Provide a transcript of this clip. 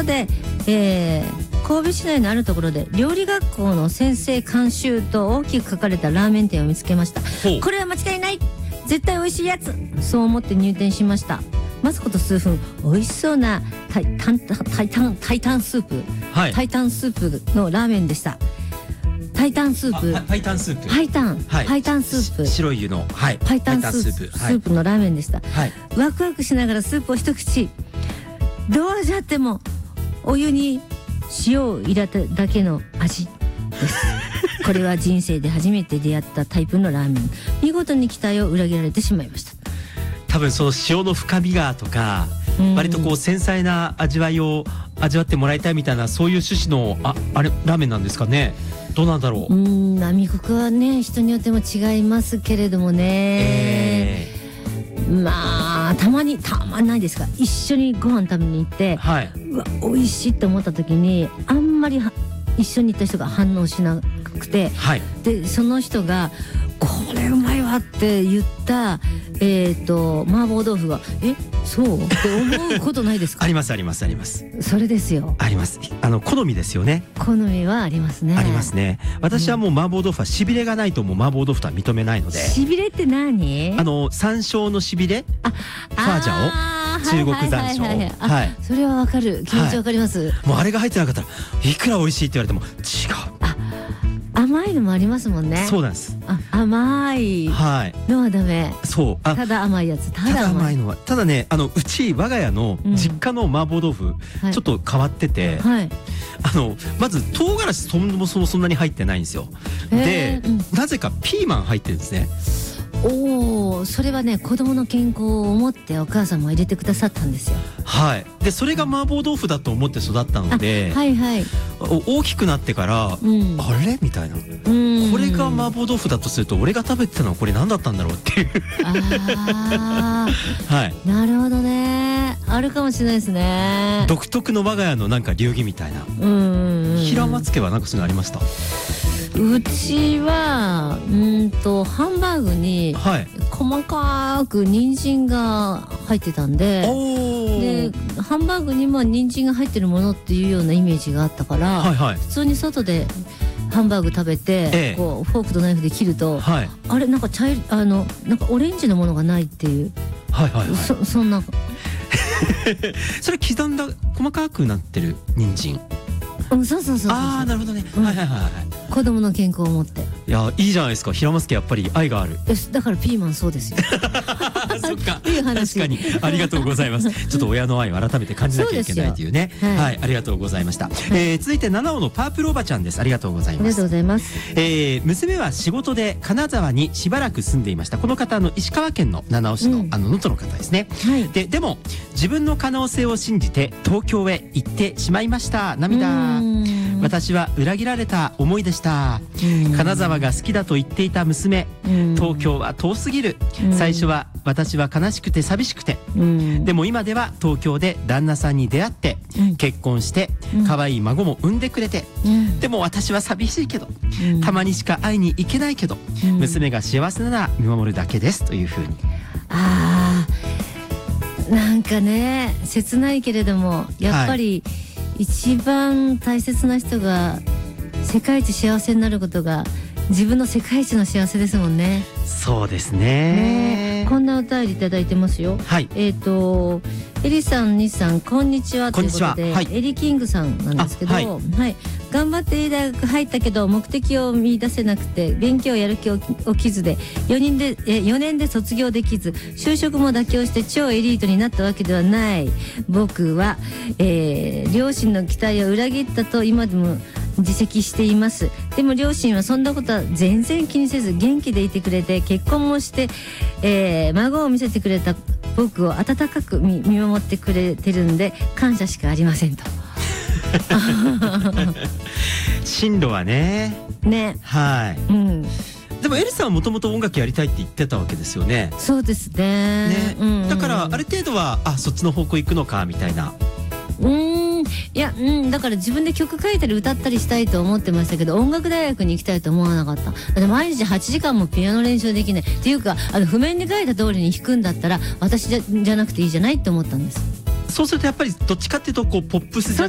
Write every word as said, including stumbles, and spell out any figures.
ろで、えー、神戸市内のあるところで料理学校の先生監修と大きく書かれたラーメン店を見つけました。これは間違いない、絶対美味しいやつ、そう思って入店しました。待つこと数分、美味しそうなタイタンタイタンタイタンスープ、はい、タイタンスープのラーメンでした。タイタンスープ、 パイタンスープ、 パイタン、はい、パイタンスープ、 白い湯の、はい、 パイタンスープ、スープのラーメンでした、はい、ワクワクしながらスープを一口、どうじゃってもお湯に塩を入れただけの味ですこれは人生で初めて出会ったタイプのラーメン、見事に期待を裏切られてしまいました。 多分その塩の深みがとか、割とこう繊細な味わいを味わってもらいたいみたいな、そういう趣旨のああれラーメンなんですかね。どうなんだろう。 うん、味覚はね人によっても違いますけれどもね、えー、まあたまにたまんないですか、一緒にご飯食べに行って、はい、うわ美味しいって思った時にあんまり一緒に行った人が反応しなくて、はい、でその人がこれうまいわって言ったえっと麻婆豆腐がえそうって思うことないですか。 ありますありますあります。 それですよ。 あります。あの好みですよね。 好みはありますね。 ありますね。私はもう麻婆豆腐はしびれがないともう麻婆豆腐とは認めないので。 しびれって何？ あの山椒のしびれ？あ、ファージャオ？中国山椒。 はい。それはわかる。気持ちわかります。 はい、もうあれが入ってなかったらいくら美味しいって言われても違う。あ、 甘いのもありますもんね。 そうなんです。 あ、甘いのはダメ。 そう。 あ、ただ甘いやつ。 ただ甘いのは。ただね、あのうち我が家の実家の麻婆豆腐、うん、ちょっと変わってて、はい、あのまず唐辛子そもそもそんなに入ってないんですよ。で、うん、なぜかピーマン入ってるんですね。 おお、それはね子供の健康を思ってお母さんも入れてくださったんですよ。 はい。でそれが麻婆豆腐だと思って育ったので、 はいはい、 大きくなってから、うん、あれみたいな、これが麻婆豆腐だとすると俺が食べてたのはこれ何だったんだろうっていうあはい、なるほどね、あるかもしれないですね。 独特の我が家のなんか流儀みたいな。うん、平松家はなんかそういうのありました？ うちはうんとハンバーグに細かく人参が入ってたんで、でハンバーグにも人参が入ってるものっていうようなイメージがあったから、はいはい、普通に外でハンバーグ食べて、ええ、こうフォークとナイフで切ると、はい、あれなんか茶色あのなんかオレンジのものがないっていう、はいはいはい、そ, そんなそれ刻んだ細かくなってる人参。 うん、そうそうそうそう。 ああ、なるほどね。はいはいはい。 子供の健康を持って。 いや、いいじゃないですか。平松家やっぱり愛がある。 だからピーマンそうですよ。 そっか。いい話。確かにありがとうございます。ちょっと親の愛を改めて感じなきゃいけないというね。はい、はい、ありがとうございました。はい、えー、続いて七尾のパープルおばちゃんです。ありがとうございます。 ありがとうございます。 えー、娘は仕事で金沢にしばらく住んでいました。この方の石川県の七尾市の、うん、あの能登の方ですね。はい。ででも自分の可能性を信じて東京へ行ってしまいました。涙。私は裏切られた思いでした。金沢が好きだと言っていた娘、東京は遠すぎる。最初は私は悲しくて寂しくて、でも今では東京で旦那さんに出会って結婚して可愛い孫も産んでくれて、でも私は寂しいけどたまにしか会いに行けないけど、娘が幸せなら見守るだけですというふうに。 あー、なんかね切ないけれどもやっぱり、はい、一番大切な人が世界一幸せになることが自分の世界一の幸せですもんね。 そうですね。 ね、こんなお便りいただいてますよ。はい。えっとエリさん、西さん、こんにちはということで、はい、エリキングさんなんですけど、はい、はい、頑張っていい大学入ったけど目的を見出せなくて勉強やる気起きずでよにんでえよねんで卒業できず就職も妥協して超エリートになったわけではない僕は、えー、両親の期待を裏切ったと今でも自責しています。でも両親はそんなことは全然気にせず元気でいてくれて結婚もして、えー、孫を見せてくれた僕を温かく 見, 見守ってくれてるんで感謝しかありませんと。 進路はね。 ね。 はい。うん。でもエリさんはもともと音楽やりたいって言ってたわけですよね。 そうですね。ね。うんうん、 だからある程度はあそっちの方向行くのかみたいな。 うーん、いや、うん、だから自分で曲書いたり歌ったりしたいと思ってましたけど音楽大学に行きたいと思わなかった。だって毎日はちじかんもピアノ練習できないっていうか、あの譜面に書いた通りに弾くんだったら私じ ゃ, じゃなくていいじゃないって思ったんです。 そうするとやっぱりどっちかっていうとこうポップス